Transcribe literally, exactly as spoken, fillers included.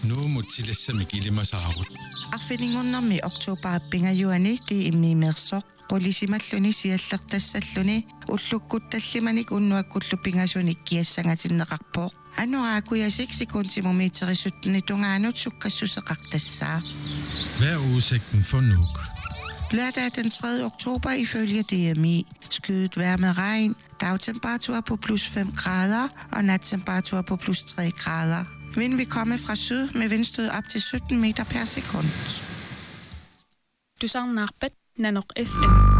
nu mutsilassa mikilimasaarut. Arfiningunnermi oktober pingajuani di immi mersoq qulisimaluni siallertassalluni ullukkuttallimanik unnuakkullu pingasuni kiassangatinneqarpoq anuaakuyasik sekuntimumiiterissutni tungaanut sukkassuseqartassaa. Hvad er udsigten for Nuuk? Lørdag den tredje oktober ifølge D M I. Skyet vejr med regn, dagtemperatur på plus fem grader og nattemperatur på plus tre grader. Vind vil komme fra syd med vindstød op til sytten meter per sekund. Du sang narpet nanok F M.